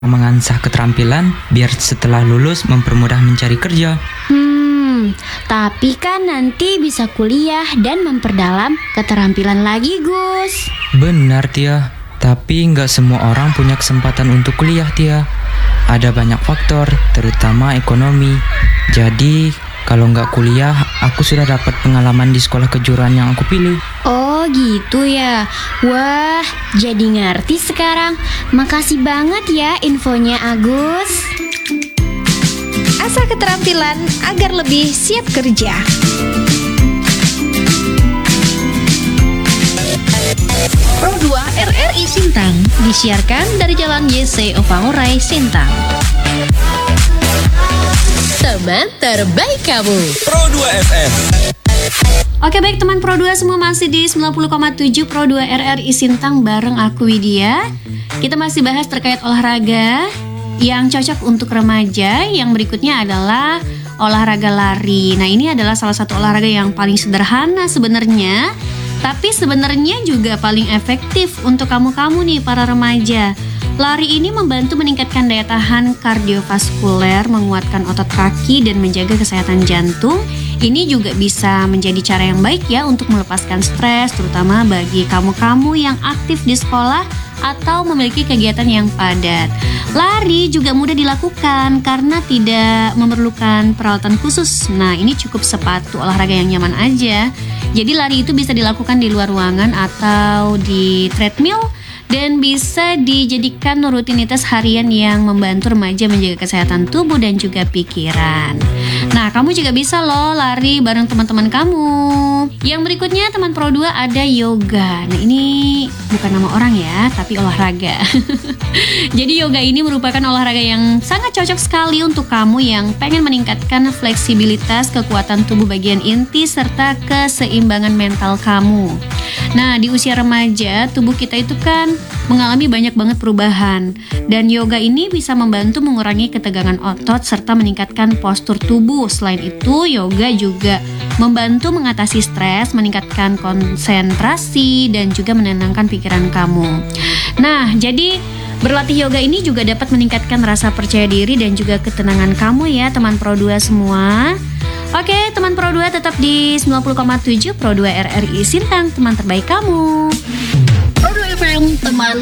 mengasah keterampilan biar setelah lulus mempermudah mencari kerja. Tapi kan nanti bisa kuliah dan memperdalam keterampilan lagi, Gus. Benar, Tia. Tapi nggak semua orang punya kesempatan untuk kuliah, Tia. Ada banyak faktor, terutama ekonomi. Jadi, kalau nggak kuliah, aku sudah dapat pengalaman di sekolah kejuruan yang aku pilih. Oh gitu ya. Wah, jadi ngerti sekarang. Makasih banget ya infonya, Agus. Asah keterampilan agar lebih siap kerja. Pro 2 RRI Sintang disiarkan dari Jalan YC Opangurai, Sintang. Teman terbaik kamu, Pro 2 FM. Oke, baik teman Pro 2 semua, masih di 90,7 Pro 2 RRI Sintang bareng aku Widya. Kita masih bahas terkait olahraga yang cocok untuk remaja. Yang berikutnya adalah olahraga lari. Nah, ini adalah salah satu olahraga yang paling sederhana sebenarnya, tapi sebenarnya juga paling efektif untuk kamu-kamu nih para remaja. Lari ini membantu meningkatkan daya tahan kardiovaskuler, menguatkan otot kaki, dan menjaga kesehatan jantung. Ini juga bisa menjadi cara yang baik ya untuk melepaskan stres, terutama bagi kamu-kamu yang aktif di sekolah atau memiliki kegiatan yang padat. Lari juga mudah dilakukan karena tidak memerlukan peralatan khusus. Nah, ini cukup sepatu olahraga yang nyaman aja. Jadi lari itu bisa dilakukan di luar ruangan atau di treadmill, dan bisa dijadikan rutinitas harian yang membantu remaja menjaga kesehatan tubuh dan juga pikiran. Nah, kamu juga bisa loh lari bareng teman-teman kamu. Yang berikutnya teman Pro 2 ada yoga. Nah, ini bukan nama orang ya, tapi olahraga. Jadi yoga ini merupakan olahraga yang sangat cocok sekali untuk kamu yang pengen meningkatkan fleksibilitas, kekuatan tubuh bagian inti, serta keseimbangan mental kamu. Nah, di usia remaja, tubuh kita itu kan mengalami banyak banget perubahan. Dan yoga ini bisa membantu mengurangi ketegangan otot serta meningkatkan postur tubuh. Selain itu, yoga juga membantu mengatasi stres, meningkatkan konsentrasi, dan juga menenangkan pikiran kamu. Nah, jadi berlatih yoga ini juga dapat meningkatkan rasa percaya diri dan juga ketenangan kamu ya, teman Pro 2 semua. Oke, teman Pro 2 tetap di 90,7 Pro 2 RRI Sintang, teman terbaik kamu. Pro 2 FM, teman